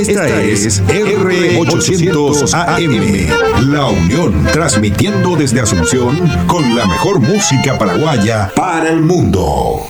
Esta es R800 AM, La Unión, transmitiendo desde Asunción con la mejor música paraguaya para el mundo.